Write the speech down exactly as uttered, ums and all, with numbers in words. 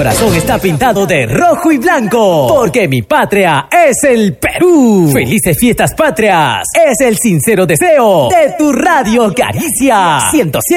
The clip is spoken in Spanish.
corazón está pintado de rojo y blanco, porque mi patria es el Perú. Felices fiestas patrias, es el sincero deseo de tu Radio Caricia ciento siete.